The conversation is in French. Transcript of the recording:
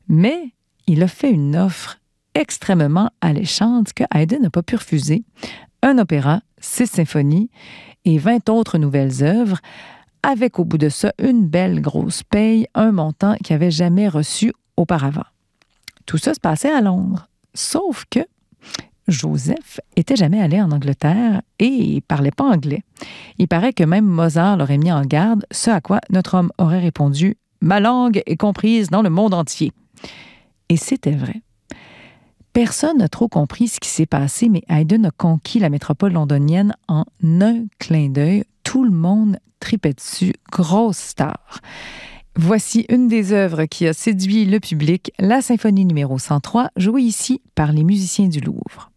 Mais il a fait une offre extrêmement alléchante que Haydn n'a pas pu refuser. Un opéra, 6 symphonies et 20 autres nouvelles œuvres, avec au bout de ça une belle grosse paye, un montant qu'il n'avait jamais reçu auparavant. Tout ça se passait à Londres. Sauf que Joseph était jamais allé en Angleterre et il parlait pas anglais. Il paraît que même Mozart l'aurait mis en garde, ce à quoi notre homme aurait répondu « Ma langue est comprise dans le monde entier ». Et c'était vrai. Personne n'a trop compris ce qui s'est passé, mais Haydn a conquis la métropole londonienne en un clin d'œil. Tout le monde tripait dessus, grosse star. Voici une des œuvres qui a séduit le public, la symphonie numéro 103, jouée ici par les musiciens du Louvre.